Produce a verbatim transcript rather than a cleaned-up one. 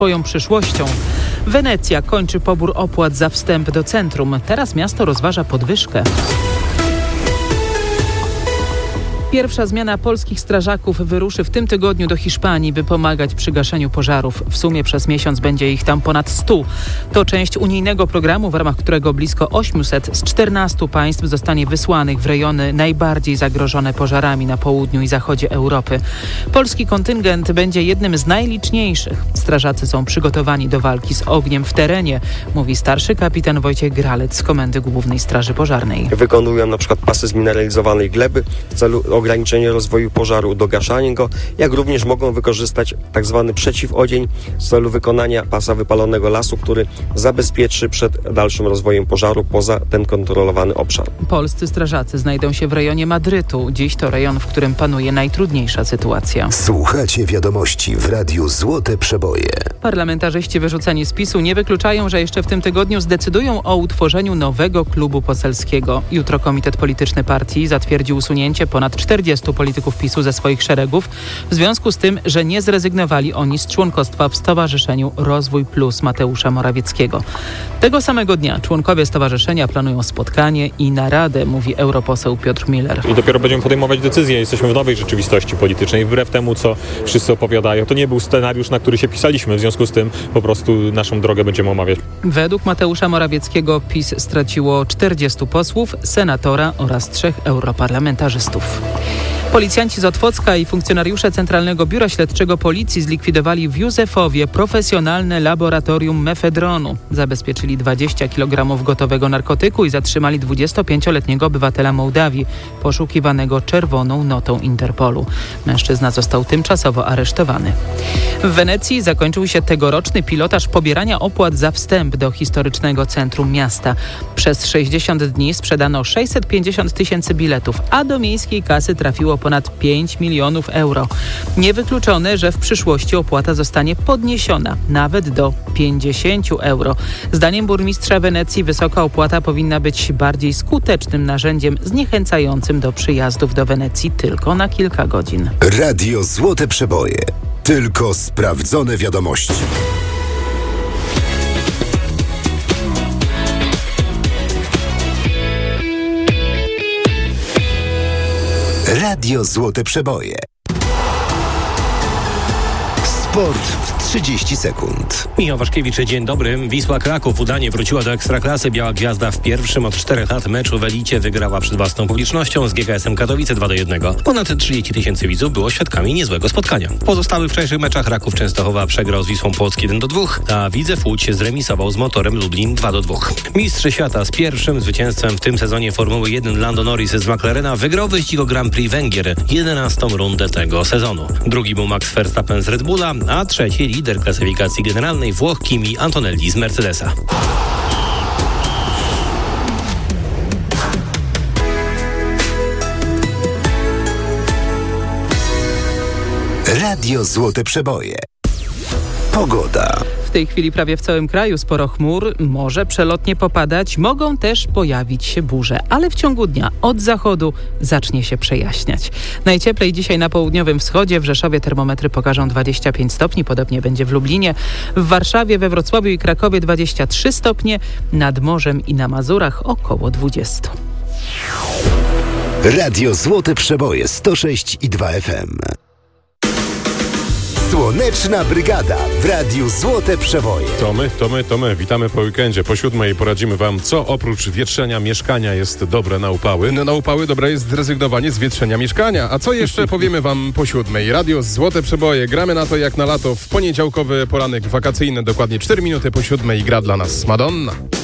swoją przyszłością. Wenecja kończy pobór opłat za wstęp do centrum. Teraz miasto rozważa podwyżkę. Pierwsza zmiana polskich strażaków wyruszy w tym tygodniu do Hiszpanii, by pomagać przy gaszeniu pożarów. W sumie przez miesiąc będzie ich tam ponad stu. To część unijnego programu, w ramach którego blisko osiemset z czternastu państw zostanie wysłanych w rejony najbardziej zagrożone pożarami na południu i zachodzie Europy. Polski kontyngent będzie jednym z najliczniejszych. Strażacy są przygotowani do walki z ogniem w terenie, mówi starszy kapitan Wojciech Gralec z Komendy Głównej Straży Pożarnej. Wykonują na przykład pasy zmineralizowanej gleby w celu ograniczenie rozwoju pożaru, dogaszanie go, jak również mogą wykorzystać tzw. przeciwodzień w celu wykonania pasa wypalonego lasu, który zabezpieczy przed dalszym rozwojem pożaru poza ten kontrolowany obszar. Polscy strażacy znajdą się w rejonie Madrytu. Dziś to rejon, w którym panuje najtrudniejsza sytuacja. Słuchacie wiadomości w Radiu Złote Przeboje. Parlamentarzyści wyrzuceni z PiSu nie wykluczają, że jeszcze w tym tygodniu zdecydują o utworzeniu nowego klubu poselskiego. Jutro Komitet Polityczny Partii zatwierdził usunięcie ponad czterdziestu polityków PiSu ze swoich szeregów w związku z tym, że nie zrezygnowali oni z członkostwa w Stowarzyszeniu Rozwój Plus Mateusza Morawieckiego. Tego samego dnia członkowie stowarzyszenia planują spotkanie i naradę, mówi europoseł Piotr Miller. I dopiero będziemy podejmować decyzje. Jesteśmy w nowej rzeczywistości politycznej. Wbrew temu, co wszyscy opowiadają, to nie był scenariusz, na który się pisaliśmy. W związku z tym po prostu naszą drogę będziemy omawiać. Według Mateusza Morawieckiego PiS straciło czterdziestu posłów, senatora oraz trzech europarlamentarzystów. Policjanci z Otwocka i funkcjonariusze Centralnego Biura Śledczego Policji zlikwidowali w Józefowie profesjonalne laboratorium mefedronu. Zabezpieczyli dwadzieścia kilogramów gotowego narkotyku i zatrzymali dwudziestopięcioletniego obywatela Mołdawii, poszukiwanego czerwoną notą Interpolu. Mężczyzna został tymczasowo aresztowany. W Wenecji zakończył się tegoroczny pilotaż pobierania opłat za wstęp do historycznego centrum miasta. Przez sześćdziesiąt dni sprzedano sześćset pięćdziesiąt tysięcy biletów, a do miejskiej kasy trafiło ponad pięć milionów euro. Niewykluczone, że w przyszłości opłata zostanie podniesiona nawet do pięćdziesięciu euro. Zdaniem burmistrza Wenecji wysoka opłata powinna być bardziej skutecznym narzędziem zniechęcającym do przyjazdów do Wenecji tylko na kilka godzin. Radio Złote Przeboje. Tylko sprawdzone wiadomości. Radio Złote Przeboje. Sport w trzydzieści sekund. Michał Waszkiewicz, dzień dobry. Wisła Kraków udanie wróciła do Ekstraklasy. Biała Gwiazda w pierwszym od czterech lat meczu w elicie wygrała przed własną publicznością z G K S-em Katowice dwa do jednego. Ponad trzydzieści tysięcy widzów było świadkami niezłego spotkania. W pozostałych wczorajszych meczach Raków Częstochowa przegrał z Wisłą Płock jeden do dwóch, a Widzew Łódź zremisował z Motorem Lublin dwa do dwóch. Mistrz świata z pierwszym zwycięstwem w tym sezonie Formuły jeden Lando Norris z McLarena wygrał wyścig o Grand Prix Węgier, jedenastą rundę tego sezonu. Drugi był Max Verstappen z Red Bulla, a trzeci lider klasyfikacji generalnej Włoch Kimi Antonelli z Mercedesa. Radio Złote Przeboje. Pogoda. W tej chwili prawie w całym kraju sporo chmur, może przelotnie popadać, mogą też pojawić się burze, ale w ciągu dnia od zachodu zacznie się przejaśniać. Najcieplej dzisiaj na południowym wschodzie, w Rzeszowie termometry pokażą dwadzieścia pięć stopni, podobnie będzie w Lublinie, w Warszawie, we Wrocławiu i Krakowie dwadzieścia trzy stopnie, nad morzem i na Mazurach około dwadzieścia. Radio Złote Przeboje sto sześć i dwa F M. Słoneczna Brygada w Radiu Złote Przeboje. To my, to my, to my. Witamy po weekendzie. Po siódmej poradzimy wam, co oprócz wietrzenia mieszkania jest dobre na upały. No na upały dobre jest zrezygnowanie z wietrzenia mieszkania. A co jeszcze powiemy wam po siódmej? Radio Złote Przeboje. Gramy na to jak na lato w poniedziałkowy poranek wakacyjny. Dokładnie cztery minuty po siódmej gra dla nas Madonna.